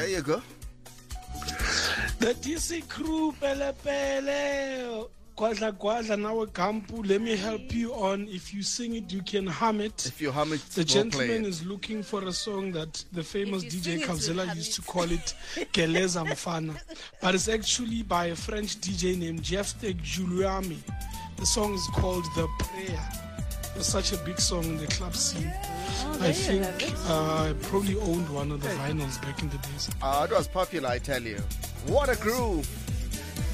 There you go. The DC crew, Pele Pele. Kwadla Kwadla Nawe Kampu. Let me help you on. If you sing it, you can hum it. If you hum it, the gentleman is looking for a song that the famous DJ Kabzela used to call it Keleza Mfana. But it's actually by a French DJ named Jeff Giuliani. The song is called The Prayer. It was such a big song in the club scene. I think I probably owned one of the vinyls back in the days. It was popular, I tell you. What a groove.